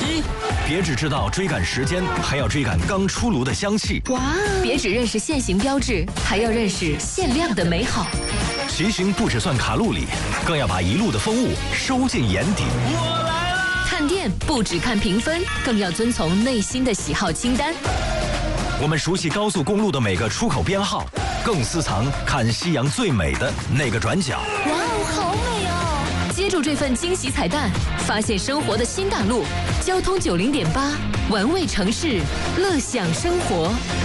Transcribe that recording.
一，别只知道追赶时间，还要追赶刚出炉的香气。 哇！别只认识限行标志，还要认识限量的美好。 骑行不只算卡路里，更要把一路的风物收进眼底。 我来啦！ 看店不只看评分，更要遵从内心的喜好清单。 我们熟悉高速公路的每个出口编号，更私藏看夕阳最美的那个转角。 哇哦，好美哦！接住这份惊喜彩蛋，发现生活的新大陆。交通90.8，玩味城市，乐享生活。